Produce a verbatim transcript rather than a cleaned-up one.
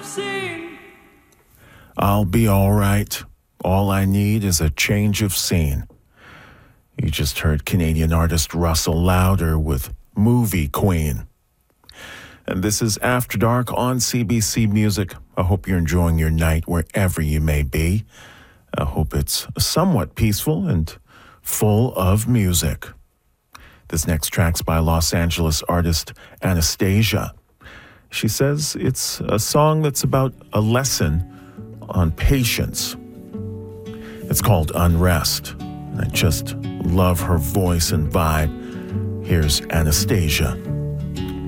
scene. I'll be all right. All I need is a change of scene. You just heard Canadian artist Russell Lauder with Movie Queen. And this is After Dark on C B C Music. I hope you're enjoying your night wherever you may be. I hope it's somewhat peaceful and full of music. This next track's by Los Angeles artist Anastasia. She says it's a song that's about a lesson on patience. It's called Unrest. I just love her voice and vibe. Here's Anastasia.